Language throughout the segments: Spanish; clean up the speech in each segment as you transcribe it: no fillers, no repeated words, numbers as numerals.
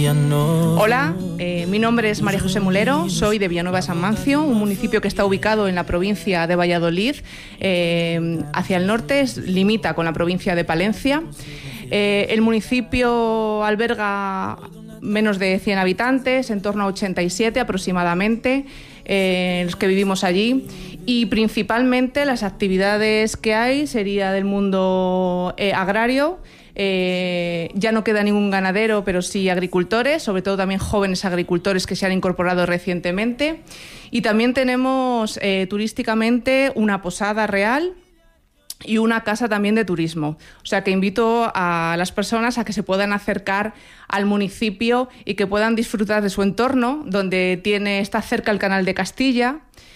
Hola, mi nombre es María José Mulero, soy de Villanueva de San Mancio, un municipio que está ubicado en la provincia de Valladolid. Hacia el norte limita con la provincia de Palencia. El municipio alberga menos de 100 habitantes, en torno a 87 aproximadamente, los que vivimos allí. Y principalmente las actividades que hay sería del mundo agrario. Ya no queda ningún ganadero, pero sí agricultores, sobre todo también jóvenes agricultores que se han incorporado recientemente. Y también tenemos turísticamente una posada real y una casa también de turismo. O sea que invito a las personas a que se puedan acercar al municipio y que puedan disfrutar de su entorno, donde está cerca el Canal de Castilla,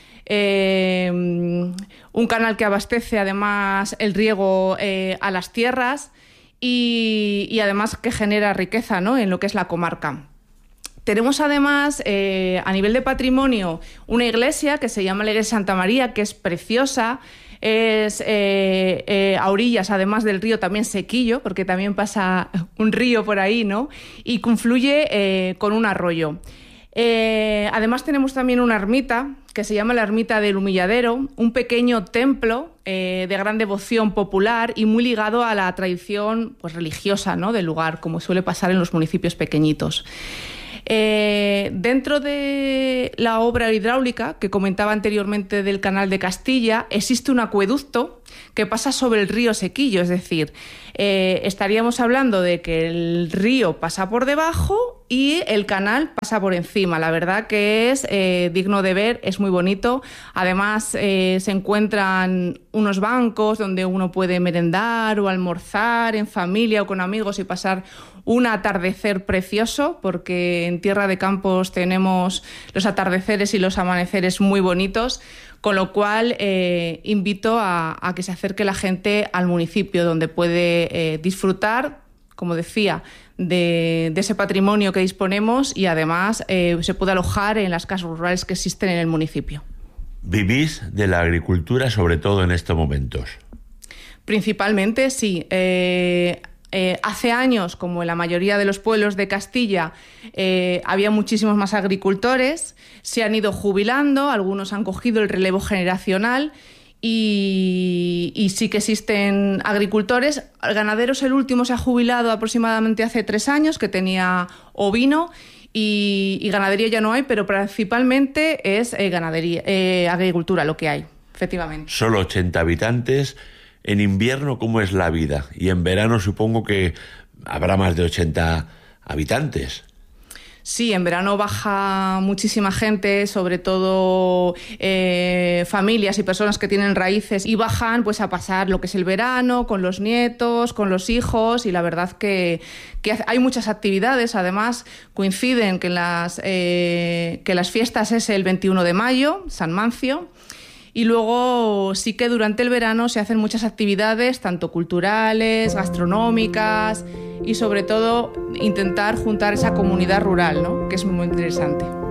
un canal que abastece además el riego a las tierras y además que genera riqueza, ¿no?, en lo que es la comarca. Tenemos además, a nivel de patrimonio, una iglesia que se llama la Iglesia Santa María, que es preciosa. Es a orillas, además del río, también Sequillo, porque también pasa un río por ahí, ¿no?, y confluye con un arroyo. Además tenemos también una ermita que se llama la Ermita del Humilladero, un pequeño templo de gran devoción popular y muy ligado a la tradición, pues, religiosa, ¿no?, del lugar, como suele pasar en los municipios pequeñitos. Dentro de la obra hidráulica que comentaba anteriormente del Canal de Castilla, existe un acueducto que pasa sobre el río Sequillo, es decir, estaríamos hablando de que el río pasa por debajo y el canal pasa por encima. La verdad que es digno de ver, es muy bonito. Además se encuentran unos bancos donde uno puede merendar o almorzar en familia o con amigos y pasar un atardecer precioso, porque en Tierra de Campos tenemos los atardeceres y los amaneceres muy bonitos, con lo cual invito a que se acerque la gente al municipio, donde puede disfrutar, como decía, de ese patrimonio que disponemos y además se puede alojar en las casas rurales que existen en el municipio. ¿Vivís de la agricultura, sobre todo en estos momentos? Principalmente, sí. Hace años, como en la mayoría de los pueblos de Castilla, había muchísimos más agricultores, se han ido jubilando, algunos han cogido el relevo generacional y sí que existen agricultores. Ganaderos, el último se ha jubilado aproximadamente hace 3 años, que tenía ovino, y ganadería ya no hay, pero principalmente es agricultura lo que hay, efectivamente. Solo 80 habitantes. En invierno, ¿cómo es la vida? Y en verano supongo que habrá más de 80 habitantes. Sí, en verano baja muchísima gente, sobre todo familias y personas que tienen raíces, y bajan pues a pasar lo que es el verano con los nietos, con los hijos, y la verdad que hay muchas actividades. Además coinciden que las fiestas es el 21 de mayo, San Mancio. Y luego sí que durante el verano se hacen muchas actividades, tanto culturales, gastronómicas y sobre todo intentar juntar esa comunidad rural, ¿no?, que es muy interesante.